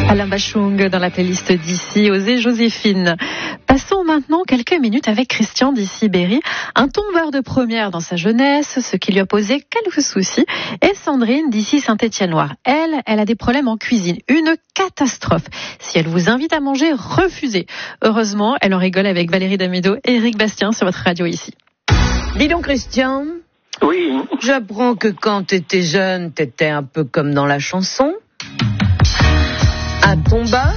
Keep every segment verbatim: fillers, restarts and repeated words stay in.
Alain Bachung dans la playlist d'ici, Osez Joséphine. Passons maintenant quelques minutes avec Christian d'ici Berry, un tombeur de première dans sa jeunesse, ce qui lui a posé quelques soucis, et Sandrine d'ici Saint-Étienne-Loire. Elle, elle a des problèmes en cuisine, une catastrophe. Si elle vous invite à manger, refusez. Heureusement, elle en rigole avec Valérie Damido et Eric Bastien sur votre radio ici. Dis donc Christian. Oui. J'apprends que quand t'étais jeune, t'étais un peu comme dans la chanson. Un tombeur.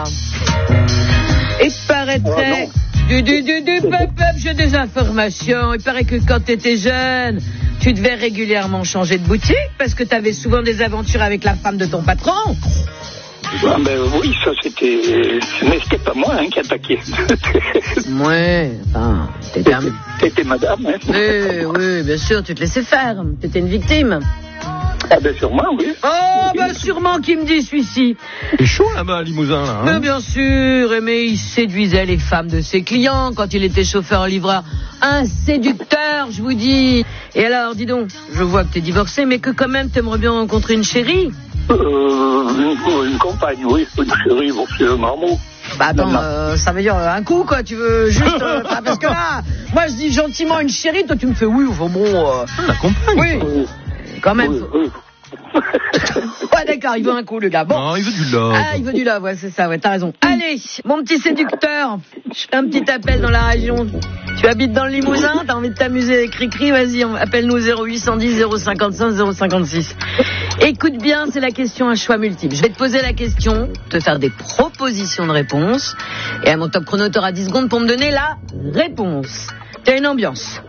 Il paraîtrait... Oh, du, du, du, du, peuple, peuple, j'ai des informations. Il paraît que quand t'étais jeune, tu devais régulièrement changer de boutique parce que t'avais souvent des aventures avec la femme de ton patron. Ah ben oui, ça c'était... Mais c'était pas moi hein, qui attaquais. Ouais, enfin, t'étais un... C'était madame, hein. Oui, oui, bien sûr, tu te laissais faire. T'étais une victime. Ah ben sûrement, oui. Oh, ben sûrement qui me dit celui-ci. C'est chaud là-bas, Limousin, là. Hein Mais bien sûr, mais il séduisait les femmes de ses clients quand il était chauffeur-livreur. Un séducteur, je vous dis. Et alors, dis donc, je vois que t'es divorcé, mais que quand même t'aimerais bien rencontrer une chérie. Euh, une, une compagne, oui. Une chérie, bon, c'est un marmot. Bah attends, euh, ça veut dire un coup, quoi. Tu veux juste... Euh, parce que là, moi je dis gentiment une chérie, toi tu me fais oui, enfin bon... Euh... La compagne. Oui, Oui. quand même. Oui, oui. Ouais, d'accord, il veut un coup, le gars. Bon. Non, il veut du love. Ah, il veut du love, ouais, c'est ça, ouais, t'as raison. Allez, mon petit séducteur, je fais un petit appel dans la région. Tu habites dans le Limousin, t'as envie de t'amuser avec Cricri, vas-y, appelle-nous zéro huit cent dix zéro cinquante-cinq zéro cinquante-six. Écoute bien, c'est la question à choix multiple. Je vais te poser la question, te faire des propositions de réponse, et à mon top chrono, t'auras dix secondes pour me donner la réponse. T'as une ambiance.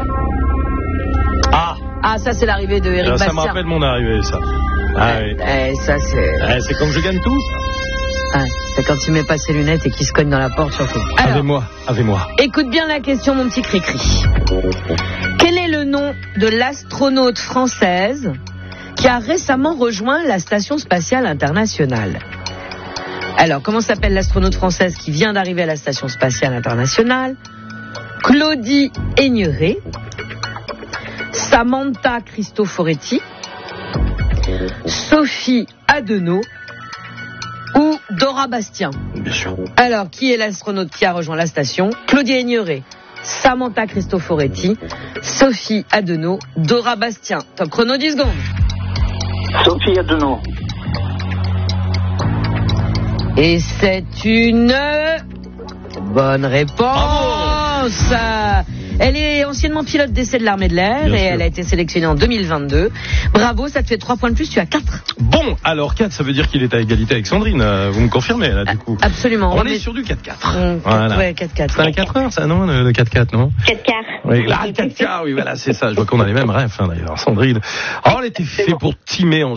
Ah, Ah, ça, c'est l'arrivée de Eric ça, Bastien. ça me rappelle mon arrivée, ça. Ah oui. Eh, ça, c'est... Eh, c'est quand je gagne tout. Ah, c'est quand il met pas ses lunettes et qu'il se cogne dans la porte, surtout. Alors, Avec moi, avec moi. écoute bien la question, mon petit Cricri. Quel est le nom de l'astronaute française qui a récemment rejoint la Station Spatiale Internationale? Alors, comment s'appelle l'astronaute française qui vient d'arriver à la Station Spatiale Internationale? Claudie Aigneret, Samantha Cristoforetti, Sophie Adenau ou Dora Bastien? Bien sûr. Alors, qui est l'astronaute qui a rejoint la station? Claudie Aigneret, Samantha Cristoforetti, Sophie Adenau, Dora Bastien. Top chrono, dix secondes. Sophie Adenau. Et c'est une bonne réponse. Elle est anciennement pilote d'essai de l'armée de l'air Bien et sûr. elle a été sélectionnée en deux mille vingt-deux. Bravo, ça te fait trois points de plus, tu as quatre. Bon, alors quatre, ça veut dire qu'il est à égalité avec Sandrine. euh, Vous me confirmez, là, du coup. Absolument. On Mais- est sur du quatre quatre. Hum, Voilà. Ouais, quatre quatre. C'est un quatre heures, ça, non, le, le quatre quatre, non? quatre quarts. Oui, là, le quatre quarts, oui, voilà, c'est ça. Je vois qu'on a les mêmes rêves, hein, d'ailleurs, Sandrine. Oh, elle était faite pour timer en